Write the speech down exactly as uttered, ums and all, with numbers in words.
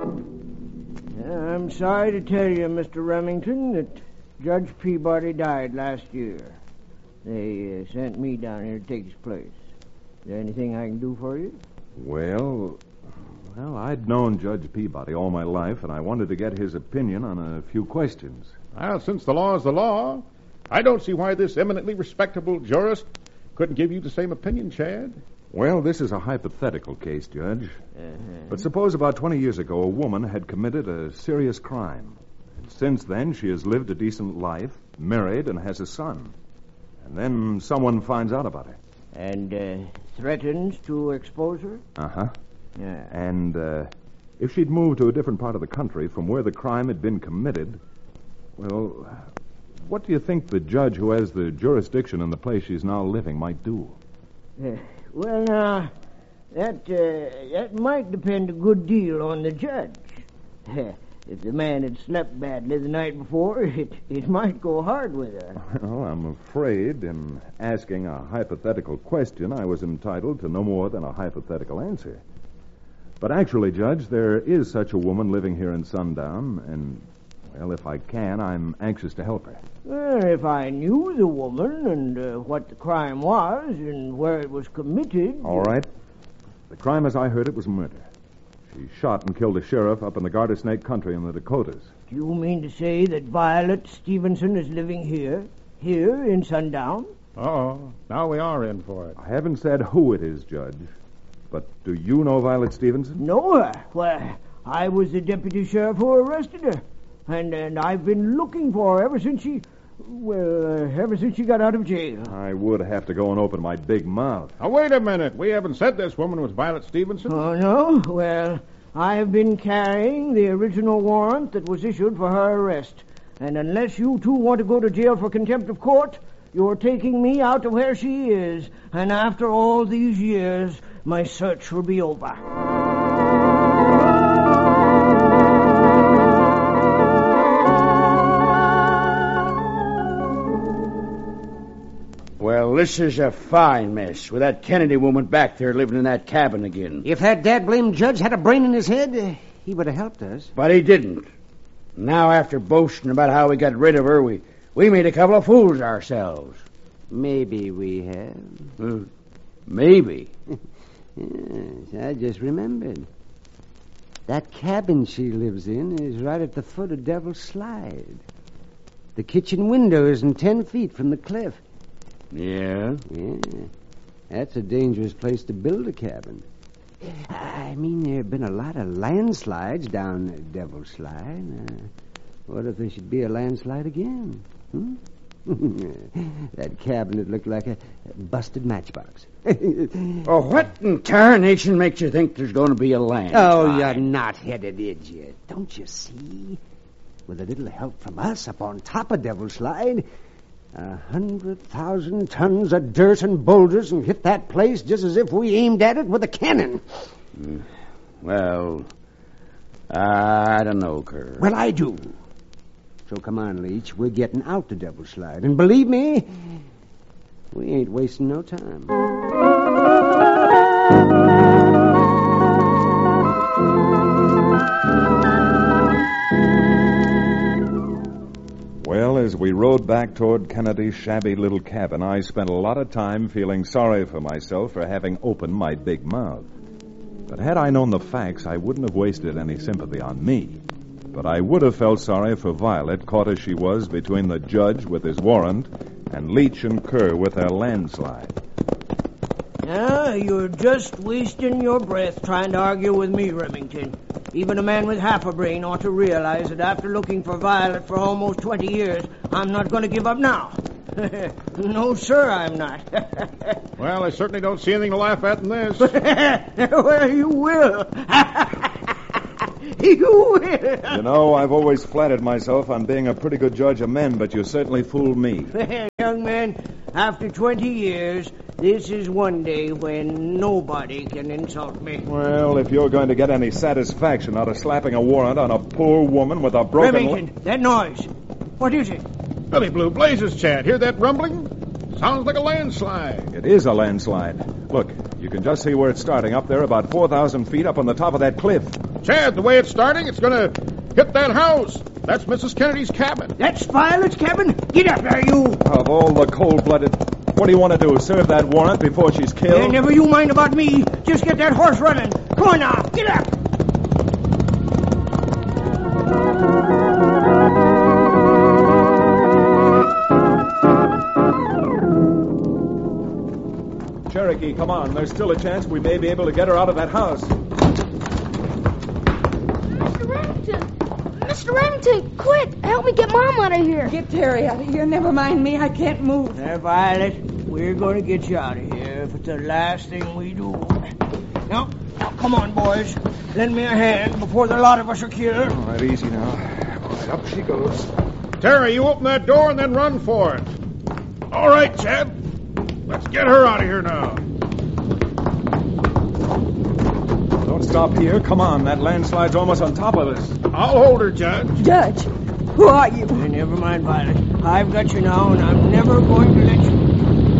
I'm sorry to tell you, Mister Remington, that Judge Peabody died last year. They uh, sent me down here to take his place. Is there anything I can do for you? Well, well, I'd known Judge Peabody all my life, and I wanted to get his opinion on a few questions. Well, since the law is the law, I don't see why this eminently respectable jurist couldn't give you the same opinion, Chad. Well, this is a hypothetical case, Judge. Uh-huh. But suppose about twenty years ago a woman had committed a serious crime. And since then, she has lived a decent life, married, and has a son. And then someone finds out about her. And uh, threatens to expose her? Uh-huh. Yeah. And uh, if she'd moved to a different part of the country from where the crime had been committed, well, what do you think the judge who has the jurisdiction in the place she's now living might do? Uh, well, now, that, uh, that might depend a good deal on the judge. If the man had slept badly the night before, it, it might go hard with her. Well, I'm afraid in asking a hypothetical question, I was entitled to no more than a hypothetical answer. But actually, Judge, there is such a woman living here in Sundown, and, well, if I can, I'm anxious to help her. Well, if I knew the woman and uh, what the crime was and where it was committed... All right. The crime, as I heard it, was murder. She shot and killed a sheriff up in the Garter Snake country in the Dakotas. Do you mean to say that Violet Stevenson is living here? Here in Sundown? Oh, now we are in for it. I haven't said who it is, Judge. But do you know Violet Stevenson? Know her? Well, I was the deputy sheriff who arrested her. And, and I've been looking for her ever since she... Well, uh, ever since she got out of jail. I would have to go and open my big mouth. Now, wait a minute. We haven't said this woman was Violet Stevenson. Oh, no? Well, I have been carrying the original warrant that was issued for her arrest. And unless you two want to go to jail for contempt of court, you're taking me out to where she is. And after all these years, my search will be over. Well, this is a fine mess, with that Kennedy woman back there living in that cabin again. If that dad-blamed judge had a brain in his head, uh, he would have helped us. But he didn't. Now, after boasting about how we got rid of her, we, we made a couple of fools ourselves. Maybe we have. Uh, maybe. Yes, I just remembered. That cabin she lives in is right at the foot of Devil's Slide. The kitchen window isn't ten feet from the cliff. Yeah? Yeah. That's a dangerous place to build a cabin. I mean, there have been a lot of landslides down Devil's Slide. Uh, what if there should be a landslide again? Hmm? That cabinet looked like a busted matchbox. Oh, what in tarnation makes you think there's going to be a landslide? Oh, you're not-headed idiot. Don't you see? With a little help from us up on top of Devil's Slide, a hundred thousand tons of dirt and boulders and hit that place just as if we aimed at it with a cannon. Mm. Well, I don't know, Kerr. Well, I do. So come on, Leach. We're getting out the Devil's Slide. And believe me, we ain't wasting no time. Well, as we rode back toward Kennedy's shabby little cabin, I spent a lot of time feeling sorry for myself for having opened my big mouth. But had I known the facts, I wouldn't have wasted any sympathy on me. But I would have felt sorry for Violet, caught as she was between the judge with his warrant and Leach and Kerr with their landslide. Yeah, you're just wasting your breath trying to argue with me, Remington. Even a man with half a brain ought to realize that after looking for Violet for almost twenty years, I'm not going to give up now. No, sir, I'm not. Well, I certainly don't see anything to laugh at in this. Well, you will. You will. You know, I've always flattered myself on being a pretty good judge of men, but you certainly fooled me. Young man, after twenty years, this is one day when nobody can insult me. Well, if you're going to get any satisfaction out of slapping a warrant on a poor woman with a broken... Remington, l- that noise. What is it? Billy Blue Blazes, Chad. Hear that rumbling? Sounds like a landslide. It is a landslide. Look, you can just see where it's starting up there about four thousand feet up on the top of that cliff. Chad, the way it's starting, it's going to hit that house. That's Missus Kennedy's cabin. That's Violet's cabin? Get up there, you. Of all the cold-blooded... What do you want to do, serve that warrant before she's killed? Hey, never you mind about me. Just get that horse running. Come on now, get up. Cherokee, come on. There's still a chance we may be able to get her out of that house. Mister Remington! Mister Remington, quick! Help me get Mom out of here. Get Terry out of here. Never mind me. I can't move. There, Violet, we're going to get you out of here if it's the last thing we do. Now, now, come on, boys. Lend me a hand before the lot of us are killed. All right, easy now. All right, up she goes. Terry, you open that door and then run for it. All right, Chad. Let's get her out of here now. Don't stop here. Come on. That landslide's almost on top of us. I'll hold her, Judge. Judge, who are you? Hey, never mind, Violet. I've got you now, and I'm never going to let you...